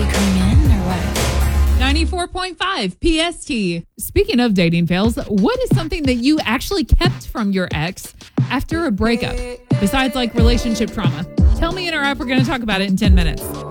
we coming in or what? 94.5 PST. Speaking of dating fails, what is something that you actually kept from your ex after a breakup, besides like relationship trauma? Tell me in our app. We're going to talk about it in 10 minutes.